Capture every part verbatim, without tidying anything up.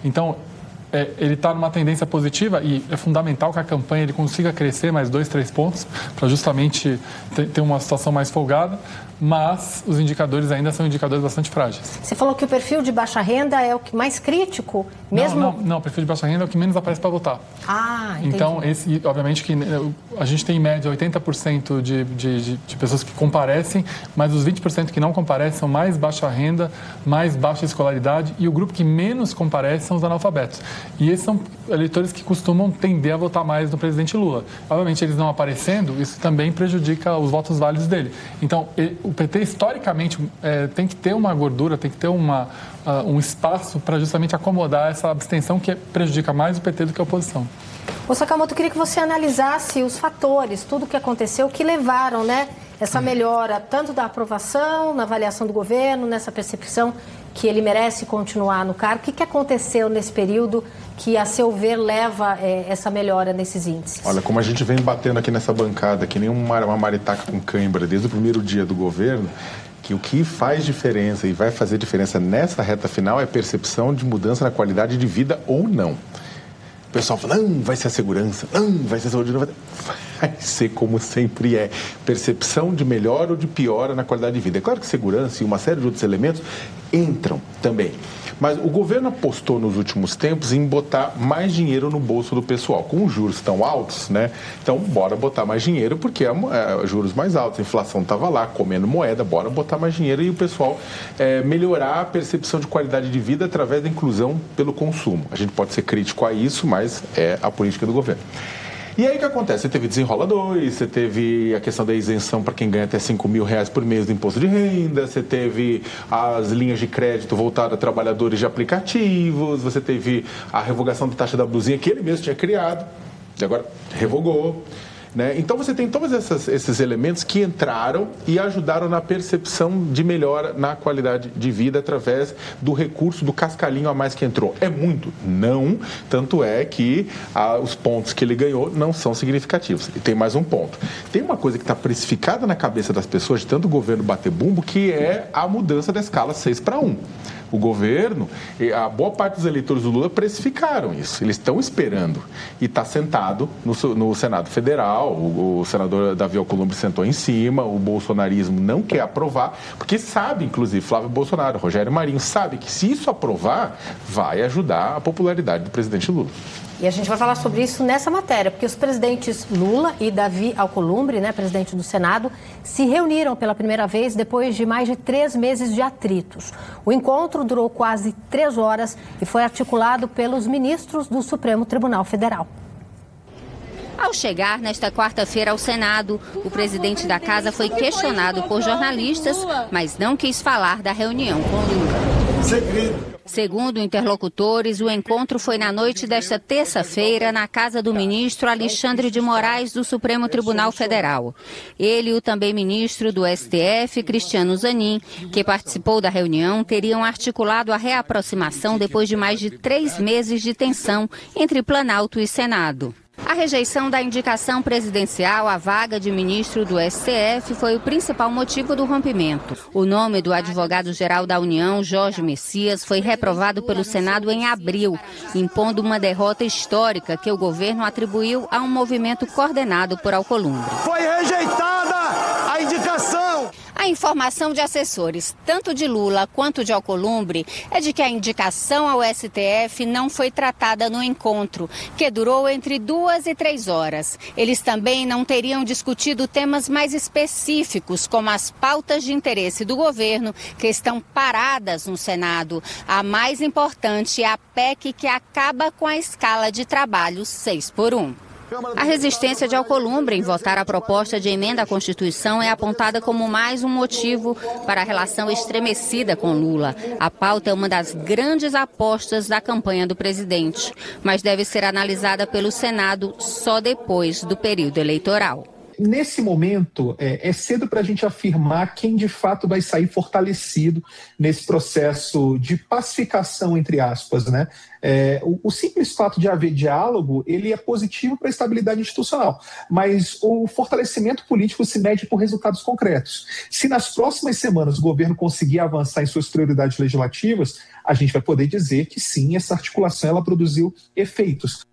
Então, é, ele está numa tendência positiva e é fundamental que a campanha ele consiga crescer mais dois, três pontos para justamente ter, ter uma situação mais folgada, mas os indicadores ainda são indicadores bastante frágeis. Você falou que o perfil de baixa renda é o que mais crítico, mesmo... Não, não, não o perfil de baixa renda é o que menos aparece para votar. Ah, entendi. Então, esse, obviamente que a gente tem em média oitenta por cento de, de, de, de pessoas que comparecem, mas os vinte por cento que não comparecem são mais baixa renda, mais baixa escolaridade e o grupo que menos comparece são os analfabetos. E esses são eleitores que costumam tender a votar mais no presidente Lula. Obviamente, eles não aparecendo, isso também prejudica os votos válidos dele. Então, o P T, historicamente, é, tem que ter uma gordura, tem que ter uma, uh, um espaço para justamente acomodar essa abstenção que prejudica mais o P T do que a oposição. Ô Sakamoto, eu queria que você analisasse os fatores, tudo o que aconteceu, que levaram, né, essa melhora tanto da aprovação, na avaliação do governo, nessa percepção que ele merece continuar no cargo. O que, que aconteceu nesse período que, a seu ver, leva é, essa melhora nesses índices? Olha, como a gente vem batendo aqui nessa bancada, que nem uma, uma maritaca com cãibra desde o primeiro dia do governo, que o que faz diferença e vai fazer diferença nessa reta final é percepção de mudança na qualidade de vida ou não. O pessoal fala, não, vai ser a segurança, não, vai ser a saúde, não vai... vai ser como sempre é, percepção de melhora ou de piora na qualidade de vida. É claro que segurança e uma série de outros elementos entram também. Mas o governo apostou nos últimos tempos em botar mais dinheiro no bolso do pessoal. Com os juros tão altos, né? Então, bora botar mais dinheiro, porque é, é juros mais altos, a inflação estava lá, comendo moeda, bora botar mais dinheiro e o pessoal é, melhorar a percepção de qualidade de vida através da inclusão pelo consumo. A gente pode ser crítico a isso, mas é a política do governo. E aí o que acontece? Você teve Desenrola dois, você teve a questão da isenção para quem ganha até cinco mil reais por mês do imposto de renda, você teve as linhas de crédito voltadas a trabalhadores de aplicativos, você teve a revogação da taxa da blusinha que ele mesmo tinha criado, e agora revogou. Né? Então você tem todos essas, esses elementos que entraram e ajudaram na percepção de melhora na qualidade de vida através do recurso do cascalhinho a mais que entrou. É muito? Não. Tanto é que ah, os pontos que ele ganhou não são significativos. E tem mais um ponto. Tem uma coisa que está precificada na cabeça das pessoas de tanto o governo bater bumbo, que é a mudança da escala seis para um. O governo, a boa parte dos eleitores do Lula precificaram isso. Eles estão esperando. E está sentado no, no Senado Federal, o, o senador Davi Alcolumbre sentou em cima, o bolsonarismo não quer aprovar, porque sabe, inclusive, Flávio Bolsonaro, Rogério Marinho, sabe que se isso aprovar, vai ajudar a popularidade do presidente Lula. E a gente vai falar sobre isso nessa matéria, porque os presidentes Lula e Davi Alcolumbre, né, presidente do Senado, se reuniram pela primeira vez depois de mais de três meses de atritos. O encontro durou quase três horas e foi articulado pelos ministros do Supremo Tribunal Federal. Ao chegar nesta quarta-feira ao Senado, o presidente da casa foi questionado por jornalistas, mas não quis falar da reunião com Lula. Segredo. Segundo interlocutores, o encontro foi na noite desta terça-feira na casa do ministro Alexandre de Moraes do Supremo Tribunal Federal. Ele e o também ministro do S T F, Cristiano Zanin, que participou da reunião, teriam articulado a reaproximação depois de mais de três meses de tensão entre Planalto e Senado. A rejeição da indicação presidencial à vaga de ministro do S T F foi o principal motivo do rompimento. O nome do advogado-geral da União, Jorge Messias, foi reprovado pelo Senado em abril, impondo uma derrota histórica que o governo atribuiu a um movimento coordenado por Alcolumbre. Foi rejeitada a indicação! A informação de assessores, tanto de Lula quanto de Alcolumbre, é de que a indicação ao S T F não foi tratada no encontro, que durou entre duas e três horas. Eles também não teriam discutido temas mais específicos, como as pautas de interesse do governo, que estão paradas no Senado. A mais importante é a P E C que acaba com a escala de trabalho seis por um. A resistência de Alcolumbre em votar a proposta de emenda à Constituição é apontada como mais um motivo para a relação estremecida com Lula. A pauta é uma das grandes apostas da campanha do presidente, mas deve ser analisada pelo Senado só depois do período eleitoral. Nesse momento, é, é cedo para a gente afirmar quem de fato vai sair fortalecido nesse processo de pacificação, entre aspas, né? É, o, o simples fato de haver diálogo, ele é positivo para a estabilidade institucional, mas o fortalecimento político se mede por resultados concretos. Se nas próximas semanas o governo conseguir avançar em suas prioridades legislativas, a gente vai poder dizer que sim, essa articulação ela produziu efeitos.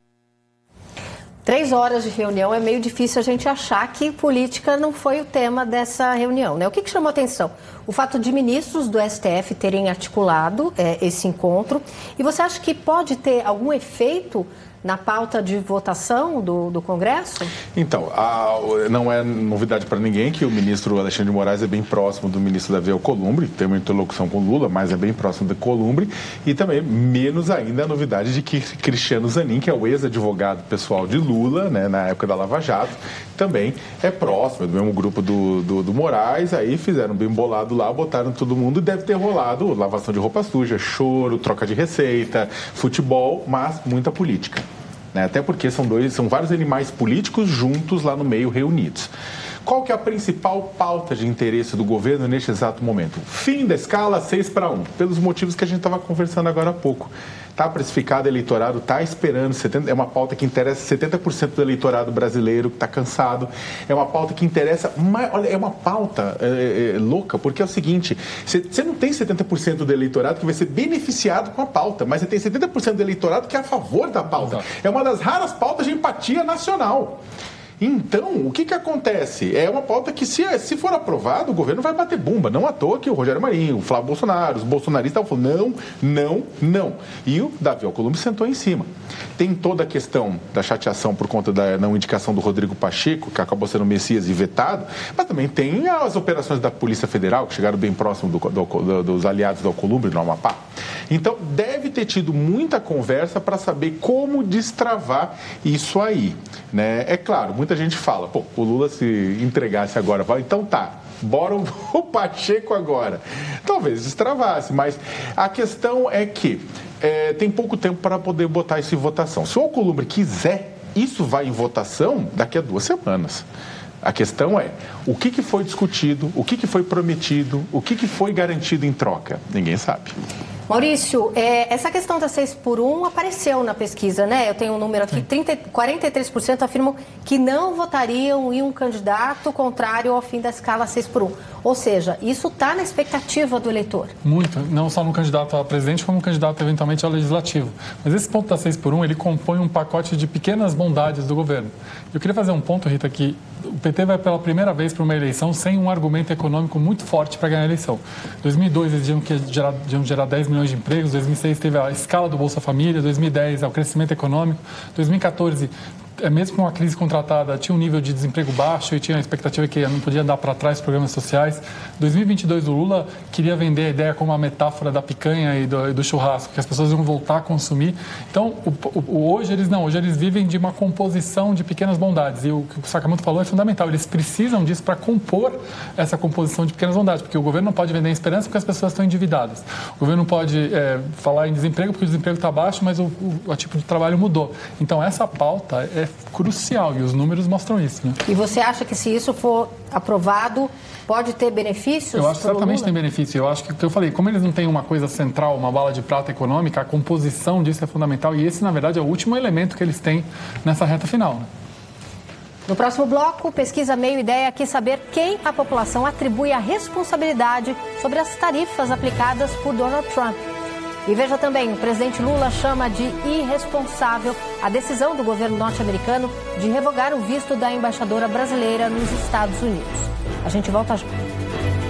Três horas de reunião, é meio difícil a gente achar que política não foi o tema dessa reunião, né? O que, que chamou atenção? O fato de ministros do S T F terem articulado é, esse encontro. E você acha que pode ter algum efeito na pauta de votação do, do Congresso? Então, a, não é novidade para ninguém que o ministro Alexandre de Moraes é bem próximo do ministro Davi Alcolumbre, tem uma interlocução com Lula, mas é bem próximo do Alcolumbre, e também, menos ainda, a novidade de que Cristiano Zanin, que é o ex-advogado pessoal de Lula, né, na época da Lava Jato, também é próximo, é do mesmo grupo do, do, do Moraes, aí fizeram bem bolado lá, botaram todo mundo, e deve ter rolado lavação de roupa suja, choro, troca de receita, futebol, mas muita política. Né? Até porque são, dois, são vários animais políticos juntos lá no meio, reunidos. Qual que é a principal pauta de interesse do governo neste exato momento? Fim da escala seis para um, pelos motivos que a gente estava conversando agora há pouco. Está precificado, o eleitorado está esperando, setenta, é uma pauta que interessa setenta por cento do eleitorado brasileiro, que está cansado. É uma pauta que interessa, olha, é uma pauta é, é, louca, porque é o seguinte, você não tem setenta por cento do eleitorado que vai ser beneficiado com a pauta, mas você tem setenta por cento do eleitorado que é a favor da pauta. Exato. É uma das raras pautas de empatia nacional. Então, o que que acontece? É uma pauta que, se, se for aprovado, o governo vai bater bomba. Não à toa que o Rogério Marinho, o Flávio Bolsonaro, os bolsonaristas estavam falando não, não, não. E o Davi Alcolumbre sentou em cima. Tem toda a questão da chateação por conta da não indicação do Rodrigo Pacheco, que acabou sendo Messias e vetado, mas também tem as operações da Polícia Federal, que chegaram bem próximo do, do, do, dos aliados do Alcolumbre no Amapá. Então, deve ter tido muita conversa para saber como destravar isso aí. Né? É claro, muita gente fala, pô, o Lula se entregasse agora, fala, então tá, bora o Pacheco agora. Talvez destravasse, mas a questão é que é, tem pouco tempo para poder botar isso em votação. Se o Alcolumbre quiser, isso vai em votação daqui a duas semanas. A questão é, o que, que foi discutido, o que, que foi prometido, o que, que foi garantido em troca? Ninguém sabe. Maurício, é, essa questão da seis por um apareceu na pesquisa, né? Eu tenho um número aqui, trinta, quarenta e três por cento afirmam que não votariam em um candidato contrário ao fim da escala seis por um. Ou seja, isso está na expectativa do eleitor. Muito, não só no candidato a presidente, como no candidato eventualmente ao legislativo. Mas esse ponto da seis por um, ele compõe um pacote de pequenas bondades do governo. Eu queria fazer um ponto, Rita, que o P T vai pela primeira vez para uma eleição sem um argumento econômico muito forte para ganhar a eleição. Em dois mil e dois, eles diziam que iam gerar dez milhões de empregos, em dois mil e seis teve a escala do Bolsa Família, em dois mil e dez é o crescimento econômico, em dois mil e quatorze, mesmo com uma crise contratada, tinha um nível de desemprego baixo e tinha a expectativa que não podia dar para trás programas sociais. Em dois mil e vinte e dois, o Lula queria vender a ideia como uma metáfora da picanha e do, e do churrasco, que as pessoas iam voltar a consumir. Então, o, o, hoje eles não, hoje eles vivem de uma composição de pequenas bondades. E o que o Sakamoto falou é fundamental, eles precisam disso para compor essa composição de pequenas bondades, porque o governo não pode vender esperança porque as pessoas estão endividadas. O governo não pode é, falar em desemprego porque o desemprego está baixo, mas o, o, o tipo de trabalho mudou. Então, essa pauta é crucial e os números mostram isso, né? E você acha que se isso for aprovado, pode ter benefícios? Eu acho que certamente Lula? Tem benefício. Eu acho que, que eu falei, como eles não têm uma coisa central, uma bala de prata econômica, a composição disso é fundamental e esse, na verdade, é o último elemento que eles têm nessa reta final, né? No próximo bloco, pesquisa Meio Ideia quer saber quem a população atribui a responsabilidade sobre as tarifas aplicadas por Donald Trump. E veja também, o presidente Lula chama de irresponsável a decisão do governo norte-americano de revogar o visto da embaixadora brasileira nos Estados Unidos. A gente volta já.